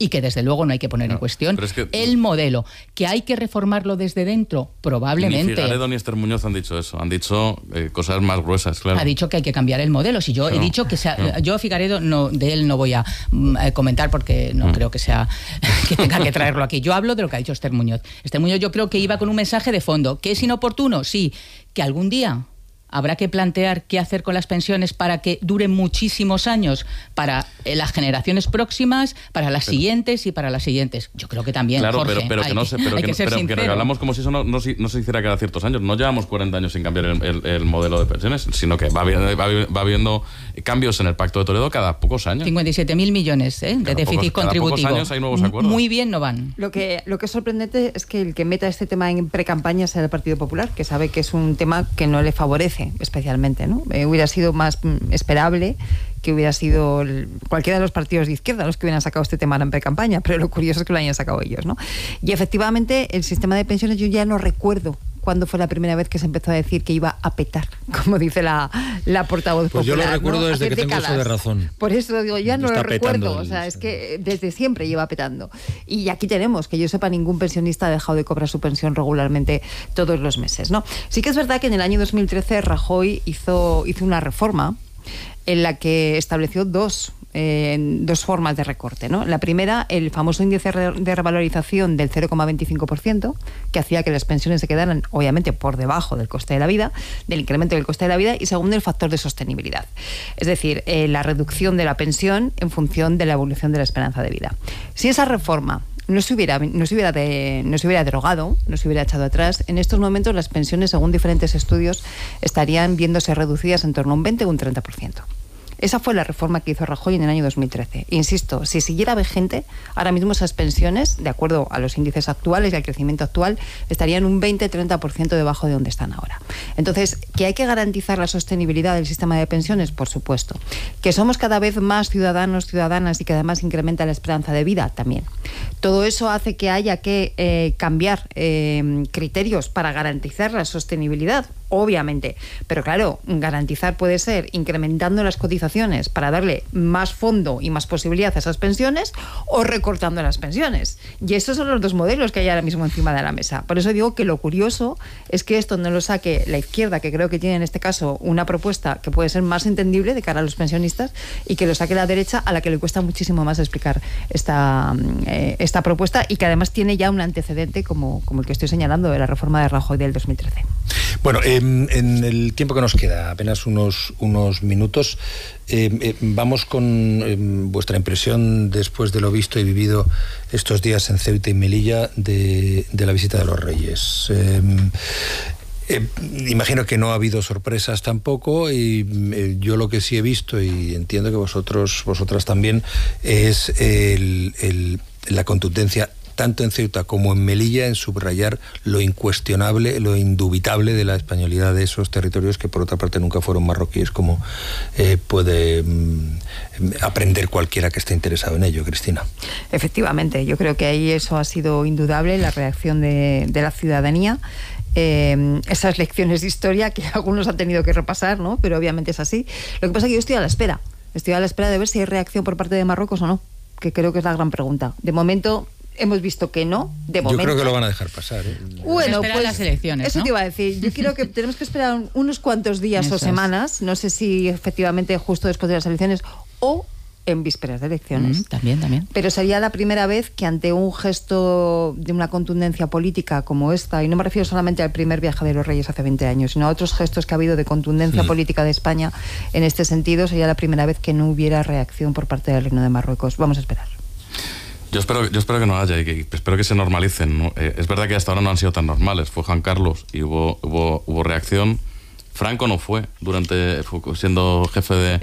y que desde luego no hay que poner en cuestión el modelo. ¿Que hay que reformarlo desde dentro? Probablemente. Ni Figaredo ni Esther Muñoz han dicho eso, han dicho cosas más gruesas, claro. Ha dicho que hay que cambiar el modelo. Si yo he dicho que yo Figaredo de él no voy a comentar porque no creo que sea que tenga que traerlo aquí. Yo hablo de lo que ha dicho Esther Muñoz. Esther Muñoz yo creo que iba con un mensaje de fondo. ¿Que es inoportuno? Sí. ¿Que algún día habrá que plantear qué hacer con las pensiones para que duren muchísimos años para las generaciones próximas, para las siguientes y para las siguientes? Yo creo que también, claro, Jorge, pero que regalamos como si eso no se hiciera cada ciertos años. No llevamos 40 años sin cambiar el modelo de pensiones, sino que va habiendo cambios en el Pacto de Toledo cada pocos años. 57.000 millones de déficit contributivo. Cada pocos años hay nuevos acuerdos. Muy bien no van. Lo que es sorprendente es que el que meta este tema en precampaña sea el Partido Popular, que sabe que es un tema que no le favorece especialmente, ¿no? Hubiera sido más esperable que hubiera sido cualquiera de los partidos de izquierda los que hubieran sacado este tema en pre-campaña, pero lo curioso es que lo hayan sacado ellos, ¿no? Y efectivamente el sistema de pensiones, yo ya no recuerdo cuándo fue la primera vez que se empezó a decir que iba a petar, como dice la portavoz pues popular. Yo lo recuerdo, ¿no? Desde que décadas. Tengo uso de razón. Por eso digo, ya no lo recuerdo, o sea, es que desde siempre lleva petando. Y aquí tenemos, que yo sepa, ningún pensionista ha dejado de cobrar su pensión regularmente todos los meses, ¿no? Sí que es verdad que en el año 2013 Rajoy hizo una reforma en la que estableció dos formas de recorte, ¿no? La primera, el famoso índice de revalorización del 0,25%, que hacía que las pensiones se quedaran, obviamente, por debajo del coste de la vida, del incremento del coste de la vida, y segundo, el factor de sostenibilidad. Es decir, la reducción de la pensión en función de la evolución de la esperanza de vida. Si esa reforma no se hubiera derogado, no se hubiera echado atrás, en estos momentos las pensiones, según diferentes estudios, estarían viéndose reducidas en torno a un 20 o un 30%. Esa fue la reforma que hizo Rajoy en el año 2013. Insisto, si siguiera vigente, ahora mismo esas pensiones, de acuerdo a los índices actuales y al crecimiento actual, estarían un 20-30% debajo de donde están ahora. Entonces, ¿que hay que garantizar la sostenibilidad del sistema de pensiones? Por supuesto. ¿Que somos cada vez más ciudadanos, ciudadanas y que además incrementa la esperanza de vida? También. Todo eso hace que haya que cambiar criterios para garantizar la sostenibilidad, obviamente. Pero claro, garantizar puede ser incrementando las cotizaciones para darle más fondo y más posibilidad a esas pensiones o recortando las pensiones. Y estos son los dos modelos que hay ahora mismo encima de la mesa. Por eso digo que lo curioso es que esto no lo saque la izquierda, que creo que tiene en este caso una propuesta que puede ser más entendible de cara a los pensionistas, y que lo saque la derecha, a la que le cuesta muchísimo más explicar esta propuesta, y que además tiene ya un antecedente como el que estoy señalando de la reforma de Rajoy del 2013. Bueno, en el tiempo que nos queda, apenas unos minutos, vamos con vuestra impresión después de lo visto y vivido estos días en Ceuta y Melilla de la visita de los Reyes. Imagino que no ha habido sorpresas tampoco, y yo lo que sí he visto, y entiendo que vosotras también, es la contundencia tanto en Ceuta como en Melilla en subrayar lo incuestionable, lo indubitable de la españolidad de esos territorios, que por otra parte nunca fueron marroquíes, como puede aprender cualquiera que esté interesado en ello. Cristina. Efectivamente, yo creo que ahí eso ha sido indudable, la reacción de la ciudadanía. Esas lecciones de historia que algunos han tenido que repasar, ¿no? Pero obviamente es así. Lo que pasa es que yo estoy a la espera de ver si hay reacción por parte de Marruecos o no, que creo que es la gran pregunta. De momento hemos visto que no, Yo creo que lo van a dejar pasar. Bueno, pues las elecciones, eso, ¿no? Te iba a decir. Yo creo que tenemos que esperar unos cuantos días o semanas. No sé si efectivamente justo después de las elecciones o en vísperas de elecciones. También. Pero sería la primera vez que ante un gesto de una contundencia política como esta, y no me refiero solamente al primer viaje de los Reyes hace 20 años, sino a otros gestos que ha habido de contundencia política de España en este sentido, sería la primera vez que no hubiera reacción por parte del Reino de Marruecos. Vamos a esperar. Yo espero que no haya, y que espero que se normalicen, ¿no? Es verdad que hasta ahora no han sido tan normales. Fue Juan Carlos y hubo reacción. Franco no fue siendo jefe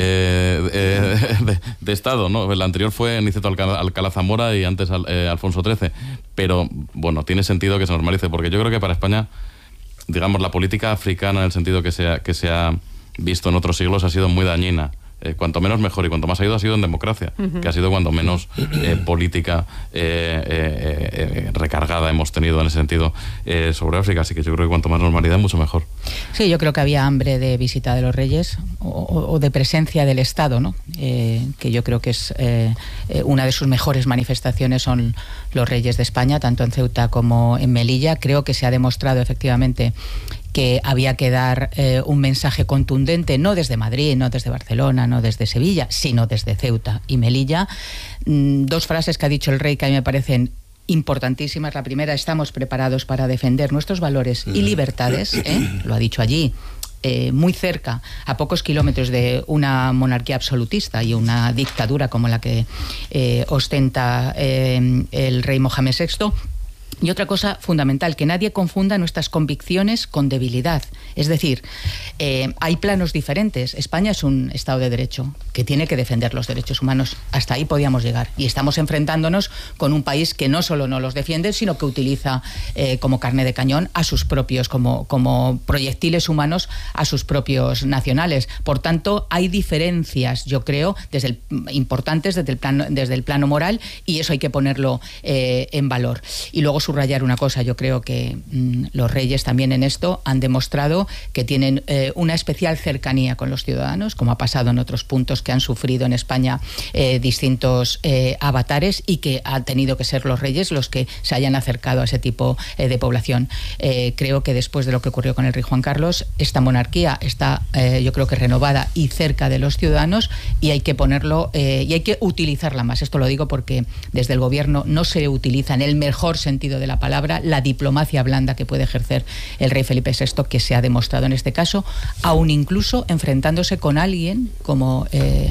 de Estado, ¿no? El anterior fue Niceto Alcalá Zamora y antes Alfonso XIII. Pero bueno, tiene sentido que se normalice, porque yo creo que para España, digamos, la política africana, en el sentido que se ha visto en otros siglos, ha sido muy dañina. cuanto menos mejor, y cuanto más ha sido en democracia, que ha sido cuando menos política recargada hemos tenido en ese sentido sobre África. Así que yo creo que cuanto más normalidad, mucho mejor. Sí, yo creo que había hambre de visita de los reyes o de presencia del Estado, ¿no? Que yo creo que es una de sus mejores manifestaciones son los reyes de España, tanto en Ceuta como en Melilla. Creo que se ha demostrado efectivamente que había que dar un mensaje contundente, no desde Madrid, no desde Barcelona, no desde Sevilla, sino desde Ceuta y Melilla. Dos frases que ha dicho el rey que a mí me parecen importantísimas. La primera: estamos preparados para defender nuestros valores y libertades, lo ha dicho allí, muy cerca, a pocos kilómetros de una monarquía absolutista y una dictadura como la que ostenta el rey Mohamed VI. Y otra cosa fundamental, que nadie confunda nuestras convicciones con debilidad. Es decir, hay planos diferentes. España es un Estado de Derecho que tiene que defender los derechos humanos. Hasta ahí podíamos llegar. Y estamos enfrentándonos con un país que no solo no los defiende, sino que utiliza como carne de cañón a sus propios, como proyectiles humanos a sus propios nacionales. Por tanto, hay diferencias, yo creo, importantes desde el plano moral, y eso hay que ponerlo en valor. Y luego subrayar una cosa: yo creo que los reyes también en esto han demostrado que tienen una especial cercanía con los ciudadanos, como ha pasado en otros puntos que han sufrido en España distintos avatares, y que han tenido que ser los reyes los que se hayan acercado a ese tipo de población. Creo que después de lo que ocurrió con el rey Juan Carlos, esta monarquía está, yo creo que renovada y cerca de los ciudadanos, y hay que ponerlo y hay que utilizarla más. Esto lo digo porque desde el gobierno no se utiliza en el mejor sentido de la palabra la diplomacia blanda que puede ejercer el rey Felipe VI, que se ha demostrado en este caso, aún incluso enfrentándose con alguien como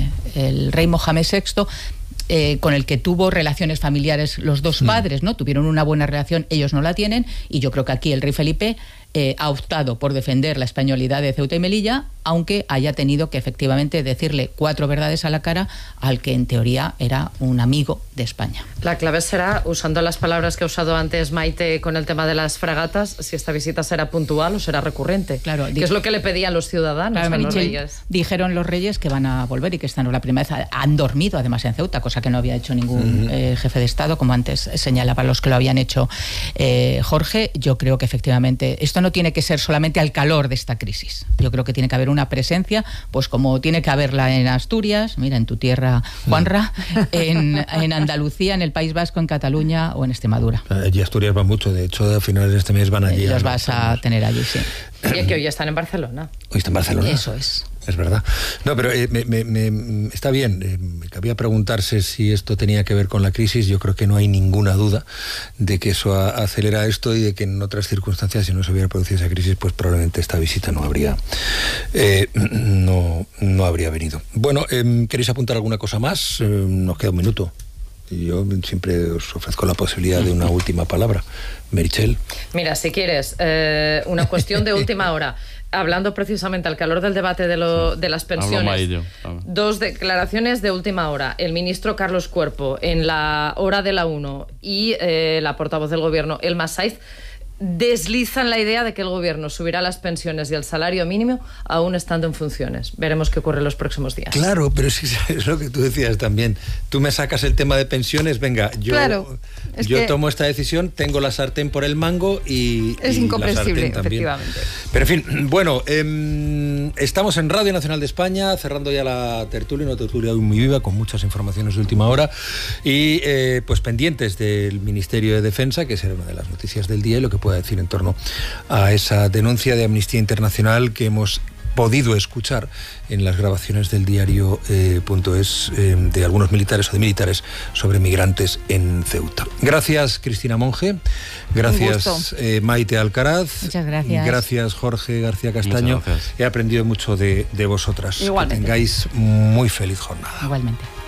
el rey Mohamed VI, con el que tuvo relaciones familiares los dos padres, ¿no? Tuvieron una buena relación, ellos no la tienen, y yo creo que aquí el rey Felipe ha optado por defender la españolidad de Ceuta y Melilla, aunque haya tenido que efectivamente decirle 4 verdades a la cara al que en teoría era un amigo de España. La clave será, usando las palabras que ha usado antes Maite con el tema de las fragatas, si esta visita será puntual o será recurrente. Claro, que es lo que le pedían los ciudadanos, claro, a los reyes. Dijeron los reyes que van a volver y que esta no es la primera vez. Han dormido además en Ceuta, cosa que no había hecho ningún jefe de Estado, como antes señalaba los que lo habían hecho Jorge. Yo creo que efectivamente esto no tiene que ser solamente al calor de esta crisis. Yo creo que tiene que haber una presencia, pues como tiene que haberla en Asturias, mira, en tu tierra, Juanra, en Andalucía, en el País Vasco, en Cataluña o en Extremadura. Allí Asturias va mucho, de hecho a finales de este mes van allí. Los vas a tener allí, sí. Y que hoy están en Barcelona. Hoy está en Barcelona. Eso es. Es verdad. No, pero está bien. Cabía preguntarse si esto tenía que ver con la crisis. Yo creo que no hay ninguna duda de que eso acelera esto, y de que en otras circunstancias, si no se hubiera producido esa crisis, pues probablemente esta visita no habría venido. Bueno, ¿queréis apuntar alguna cosa más? Nos queda un minuto. Yo siempre os ofrezco la posibilidad de una última palabra. Meritxell. Mira, si quieres, una cuestión de última hora. Hablando precisamente al calor del debate de las pensiones, 2 declaraciones de última hora. El ministro Carlos Cuerpo en la hora de la 1 y la portavoz del gobierno, Elma Saiz, deslizan la idea de que el gobierno subirá las pensiones y el salario mínimo aún estando en funciones. Veremos qué ocurre en los próximos días. Claro, pero sí, es lo que tú decías también. Tú me sacas el tema de pensiones, venga, yo tomo esta decisión, tengo la sartén por el mango y es incomprensible, efectivamente. Pero en fin, bueno, estamos en Radio Nacional de España, cerrando ya la tertulia, una tertulia muy viva, con muchas informaciones de última hora, y pues pendientes del Ministerio de Defensa, que será una de las noticias del día, y lo que pueda decir en torno a esa denuncia de Amnistía Internacional que hemos podido escuchar en las grabaciones del diario.es de algunos militares o de militares sobre migrantes en Ceuta. Gracias, Cristina Monge. Gracias, Maite Alcaraz. Muchas gracias. Gracias, Jorge García Castaño. He aprendido mucho de vosotras. Igualmente. Que tengáis muy feliz jornada. Igualmente.